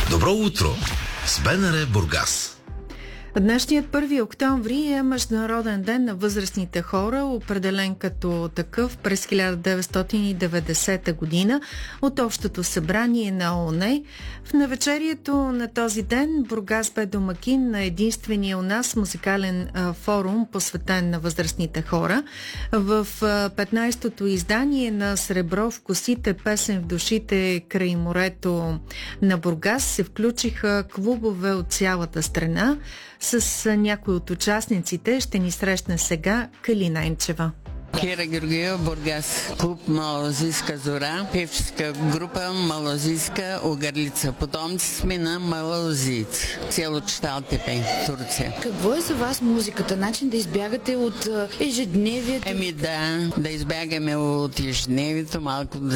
Добро утро с БНР Бургас. Днешният 1 октомври е Международен ден на възрастните хора, определен като такъв през 1990 година от Общото събрание на ООН. В навечерието на този ден Бургас бе домакин на единствения у нас музикален форум, посветен на възрастните хора. В 15-то издание на Сребро в косите, песен в душите край морето на Бургас се включиха клубове от цялата страна. С някои от участниците ще ни срещне сега Калина Енчева. Кира Георгиева, Бургас, клуб Малазийска зора, певческа група Малазийска Огърлица. Потомци сме на малазийци. Село Читалтепе, Турция. Какво е за вас музиката? Начин да избягате от ежедневието? Да избягаме от ежедневието, малко да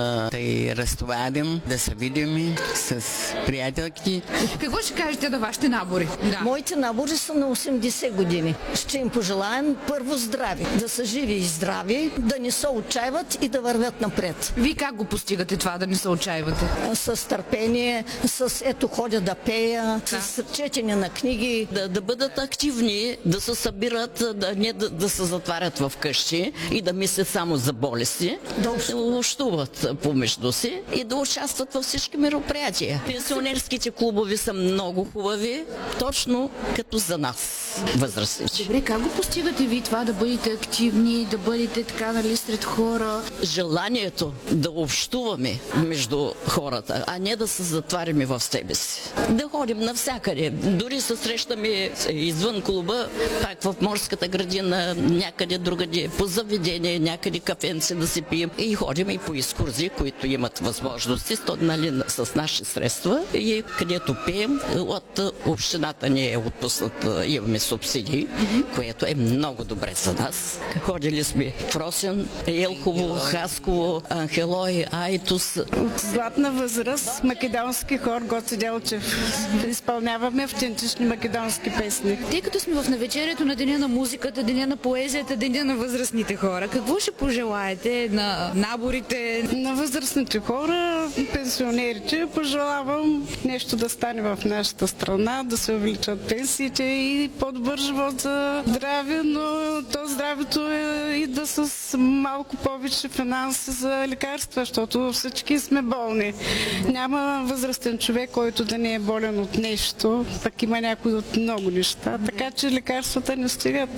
се разтоварим, да се видим с приятелки. Какво ще кажете на вашите набори? Да. Моите набори са на 80 години. Ще им пожелаем първо здраве, да са живи и здрави, да не се отчаиват и да вървят напред. Вие как го постигате това, да не се отчаивате? С търпение, с ето ходя да пея, с четене на книги. Да бъдат активни, да се събират, не да се затварят в къщи и да мислят само за болести, да общуват помежду си и да участват във всички мероприятия. Пенсионерските клубове са много хубави, точно като за нас, възрастните. Добре, как го постигате ви това, да бъдете активни, да бъдете така, нали, сред хора? Желанието да общуваме между хората, а не да се затваряме в себе си. Да ходим навсякъде. Дори се срещаме извън клуба, пак в морската градина, някъде другаде, по заведение, някъде кафенце да си пием. И ходим и по екскурзии, които имат възможности, нали, с наши средства. И където пеем, от общината ни е отпуснат, имаме субсидии, което е много добре за нас. Ходили сме в Росен, Елхово, Хасково, Анхелой, Айтос. От златна възраст македонски хор Гоце Делчев. Изпълняваме автентични македонски песни. Тъй като сме в навечерието на Деня на музиката, Деня на поезията, Деня на възрастните хора, какво ще пожелаете на наборите? На възрастните хора, пенсионерите, пожелавам нещо да стане в нашата страна, да се увеличат пенсиите и по-добър живот за здраве, но то здравето идва с малко повече финанси за лекарства, защото всички сме болни. Няма възрастен човек, който да не е болен от нещо, пък има някой от много неща, така че лекарствата не стигат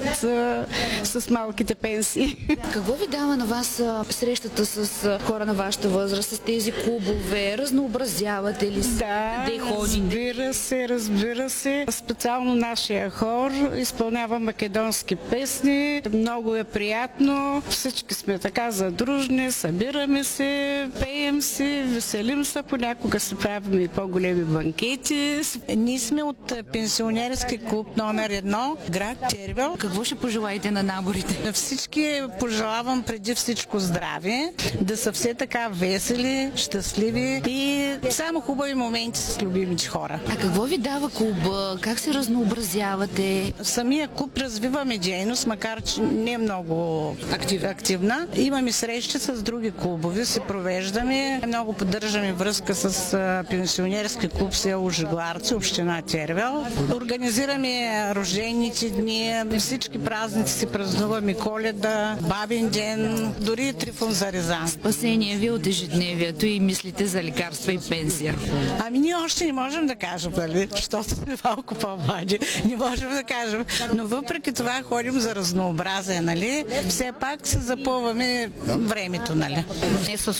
с малките пенсии. Какво ви дава на вас срещата с хора на вашата възраст, с тези клубове? Разнообразявате ли се? Да, разбира се. Специално нашия хор изпълнява македонски песни. Много е приятно. Всички сме така задружни, събираме се, пеем си, веселим се, понякога се правим и по-големи банкети. Ние сме от пенсионерски клуб номер 1, град Тервел. Какво ще пожелаете на наборите? На всички пожелавам преди всичко здраве, да са все така весели, щастливи и само хубави моменти с любимите хора. А какво ви дава клуба? Как се разнообразявате? Самия клуб развиваме дейност, макар че не е много активна. Имаме срещи с други клубове, се провеждаме. Много поддържаме връзка с пенсионерски клуб село Жигларци, община Тервел. Организираме рождените дни, всички празници си празнуваме, Коледа, Бабин ден, дори Трифон за Рязан. Спасение ви от ежедневието и мислите за лекарства и пенсия. Ами ние още не можем да кажем, нали? Защото сме малко по-млади. Не можем да кажем. Но въпреки това ходим за разнообразие, нали? Все пак се запълваме времето, нали?